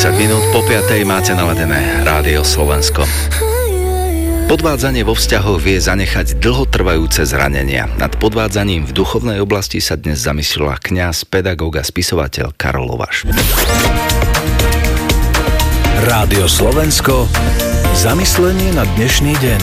minút po 5:00 máte naladené Rádio Slovensko. Podvádzanie vo vzťahoch vie zanechať dlhotrvajúce zranenia. Nad podvádzaním v duchovnej oblasti sa dnes zamyslila kňaz, pedagóg a spisovateľ Karol Lovaš. Rádio Slovensko. Zamyslenie na dnešný deň.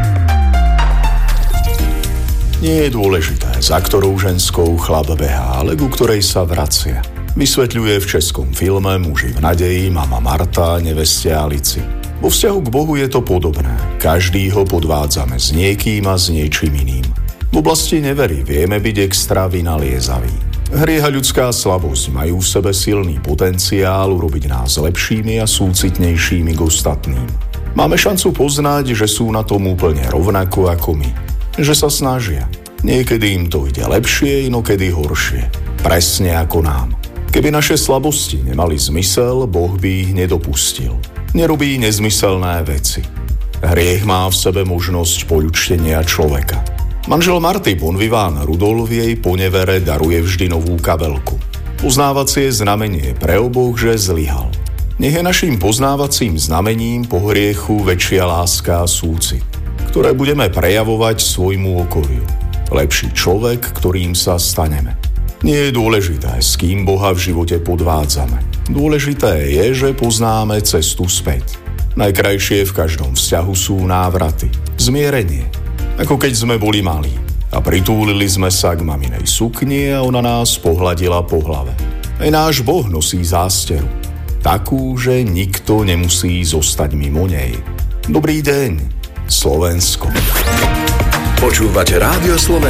Nie je dôležité, za ktorou ženskou chlap behá, ale ku ktorej sa vracia. Vysvetľuje v českom filme Muži v nadeji mama Marta neveste Alici. Vo vzťahu k Bohu je to podobné. Každý ho podvádzame s niekým a s niečím iným. V oblasti nevery vieme byť extra vynaliezaví. Hriech a ľudská slabosť majú v sebe silný potenciál urobiť nás lepšími a súcitnejšími k ostatným. Máme šancu poznať, že sú na tom úplne rovnako ako my. Že sa snažia. Niekedy im to ide lepšie, inokedy horšie. Presne ako nám. Keby naše slabosti nemali zmysel, Boh by ich nedopustil. Nerobí nezmyselné veci. Hriech má v sebe možnosť poľučtenia človeka. Manžel Marty Bonviván Rudolf jej ponevere daruje vždy novú kabelku. Poznávacie znamenie pre oboch, že zlyhal. Nech je naším poznávacím znamením po hriechu väčšia láska a súcit, ktoré budeme prejavovať svojmu okoliu. Lepší človek, ktorým sa staneme. Nie je dôležité, s kým Boha v živote podvádzame. Dôležité je, že poznáme cestu späť. Najkrajšie v každom vzťahu sú návraty, zmierenie. Ako keď sme boli malí a pritúlili sme sa k maminej sukni a ona nás pohľadila po hlave. Aj náš Boh nosí zásteru. Takú, že nikto nemusí zostať mimo nej. Dobrý deň, Slovensko. Počúvate Rádio Slovensko.